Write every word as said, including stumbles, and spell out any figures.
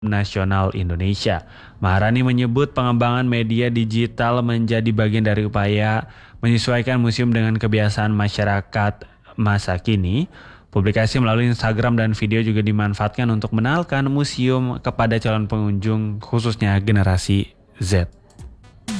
Nasional Indonesia. Maharani menyebut pengembangan media digital menjadi bagian dari upaya menyesuaikan museum dengan kebiasaan masyarakat masa kini. Publikasi melalui Instagram dan video juga dimanfaatkan untuk mengenalkan museum kepada calon pengunjung, khususnya generasi Z.